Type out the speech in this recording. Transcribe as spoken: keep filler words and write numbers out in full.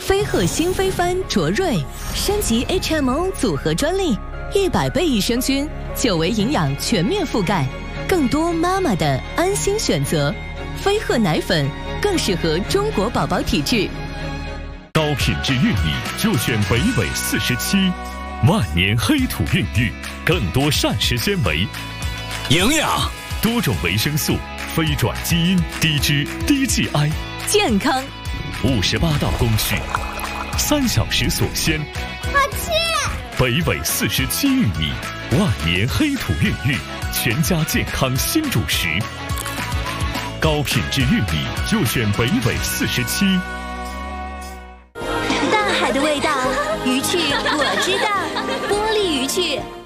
飞鹤新飞帆卓瑞升级 H M O 组合专利，一百倍益生菌，久维营养全面覆盖，更多妈妈的安心选择。飞鹤奶粉更适合中国宝宝体质。 高品质玉米就选北纬四十七，万年黑土孕育，更多膳食纤维、 营养、 多种维生素，非转基因，低脂低 G I， 健康。 五十八道工序，三小时锁鲜。 好吃！ 北纬四十七玉米，万年黑土孕育，全家健康新主食。高品质玉米就选北纬四十七。 大海的味道，鱼翅我知道，玻璃鱼翅。